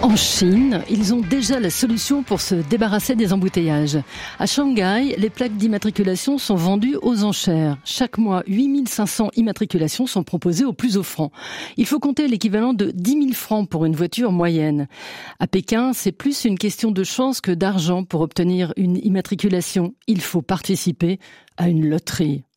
En Chine, ils ont déjà la solution pour se débarrasser des embouteillages. À Shanghai, les plaques d'immatriculation sont vendues aux enchères. Chaque mois, 8500 immatriculations sont proposées au plus offrant. Il faut compter l'équivalent de 10 000 francs pour une voiture moyenne. À Pékin, c'est plus une question de chance que d'argent pour obtenir une immatriculation. Il faut participer à une loterie.